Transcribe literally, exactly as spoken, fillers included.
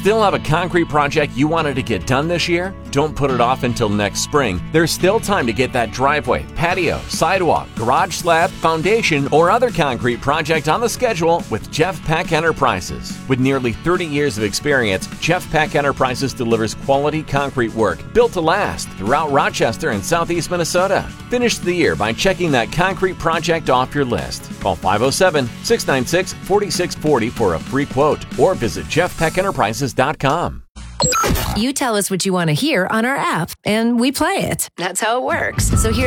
Still have a concrete project you wanted to get done this year? Don't put it off until next spring. There's still time to get that driveway, patio, sidewalk, garage slab, foundation, or other concrete project on the schedule with Jeff Peck Enterprises. With nearly thirty years of experience, Jeff Peck Enterprises delivers quality concrete work built to last throughout Rochester and southeast Minnesota. Finish the year by checking that concrete project off your list. Call five oh seven, six nine six, four six four oh for a free quote or visit jeff peck enterprises dot com. You tell us what you want to hear on our app, and we play it. That's how it works. So here